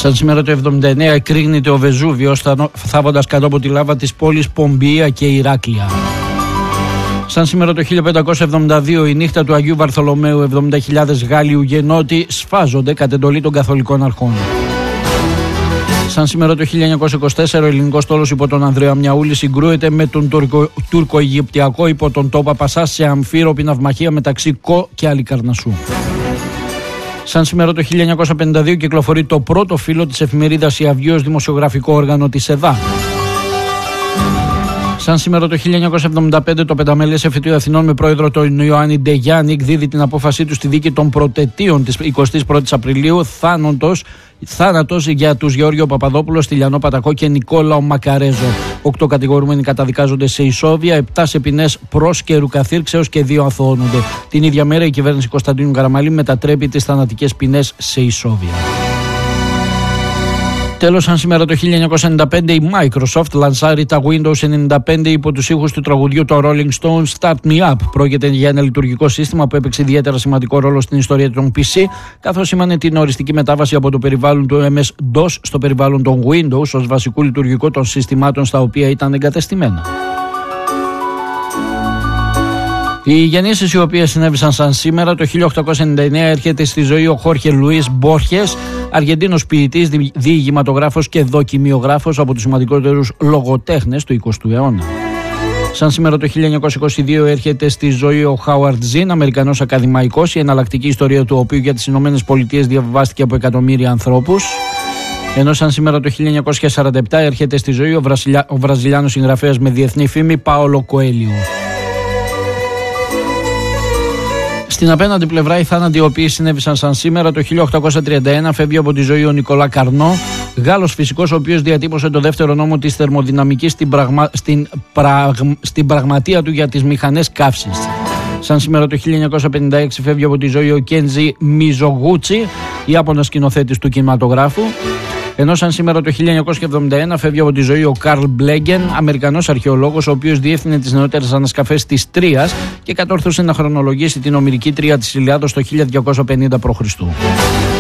Σαν σήμερα το 79 εκρήγνεται ο Βεζούβιος, θάβοντας κάτω από τη λάβα της πόλης Πομπία και Ηράκλεια. Σαν σήμερα το 1572 η νύχτα του Αγίου Βαρθολομαίου, 70.000 Γάλλοι Ουγενότοι σφάζονται κατ' εντολή των καθολικών αρχών. Σαν σήμερα το 1924 ο ελληνικός στόλος υπό τον Ανδρέα Μιαούλη συγκρούεται με τον τουρκο-αιγυπτιακό υπό τον Τόπα Πασά σε αμφίροπη ναυμαχία μεταξύ Κο και Αλικαρνασσού. Σαν σήμερα το 1952 κυκλοφορεί το πρώτο φύλλο της εφημερίδας Η Αυγή ως δημοσιογραφικό όργανο της ΕΔΑ. Σαν σήμερα το 1975 το πενταμελές Εφετείο Αθηνών με πρόεδρο τον Ιωάννη Ντεγιάννη εκδίδει την απόφασή του στη δίκη των προτετείων της 21ης Απριλίου, θάνατος για τους Γεώργιο Παπαδόπουλο, Στυλιανό Πατακό και Νικόλαο Μακαρέζο. 8 κατηγορούμενοι καταδικάζονται σε ισόβια, 7 σε ποινές πρόσκαιρου καθήρξεως και 2 αθωώνονται. Την ίδια μέρα η κυβέρνηση Κωνσταντίνου Καραμαλή μετατρέπει τις θανατικές ποινές σε ισόβια. Τέλος, σαν σήμερα το 1995 η Microsoft λανσάρει τα Windows 95 υπό τους ήχους του τραγουδιού των Rolling Stones Start Me Up. Πρόκειται για ένα λειτουργικό σύστημα που έπαιξε ιδιαίτερα σημαντικό ρόλο στην ιστορία των PC, καθώς σήμανε την οριστική μετάβαση από το περιβάλλον του MS-DOS στο περιβάλλον των Windows ως βασικού λειτουργικού των συστημάτων στα οποία ήταν εγκατεστημένα. Οι γεννήσεις οι οποίες συνέβησαν σαν σήμερα, το 1899 έρχεται στη ζωή ο Χόρχε Λουίς Μπόρχες, Αργεντίνος ποιητής, διηγηματογράφος και δοκιμιογράφος, από τους σημαντικότερους λογοτέχνες του 20ου αιώνα. Σαν σήμερα το 1922 έρχεται στη ζωή ο Χάουαρντ Ζιν, Αμερικανός ακαδημαϊκός, η εναλλακτική ιστορία του οποίου για τις Ηνωμένες Πολιτείες διαβιβάστηκε από εκατομμύρια ανθρώπους. Ενώ σαν σήμερα το 1947 έρχεται στη ζωή ο Βραζιλιάνος συγγραφέας με διεθνή φήμη Πάολο Κοέλιο. Στην απέναντι πλευρά οι θάνατοι οι οποίοι συνέβησαν σαν σήμερα, το 1831 φεύγει από τη ζωή ο Νικολά Καρνό, Γάλλος φυσικός, ο οποίος διατύπωσε το δεύτερο νόμο της θερμοδυναμικής στην πραγματεία του για τις μηχανές καύσης. Σαν σήμερα το 1956 φεύγει από τη ζωή ο Κέντζι Μιζογούτσι, Ιάπωνας σκηνοθέτης του κινηματογράφου. Ενώ σαν σήμερα το 1971 φεύγει από τη ζωή ο Καρλ Μπλέγκεν, Αμερικανός αρχαιολόγος, ο οποίος διεύθυνε τις νεότερες ανασκαφές της Τρίας και κατόρθωσε να χρονολογήσει την ομηρική Τρία της Ιλιάδος το 1250 π.Χ.